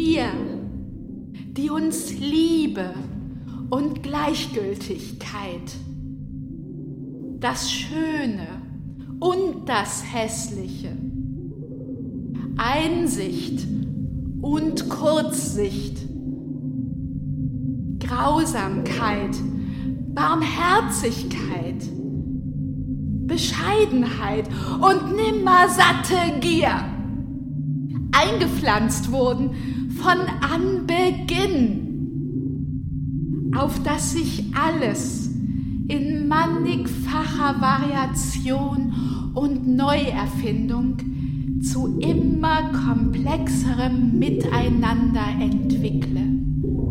Wir, die uns Liebe und Gleichgültigkeit, das Schöne und das Hässliche, Einsicht und Kurzsicht, Grausamkeit, Barmherzigkeit, Bescheidenheit und nimmersatte Gier eingepflanzt wurden von Anbeginn, auf dass sich alles in mannigfacher Variation und Neuerfindung zu immer komplexerem Miteinander entwickle.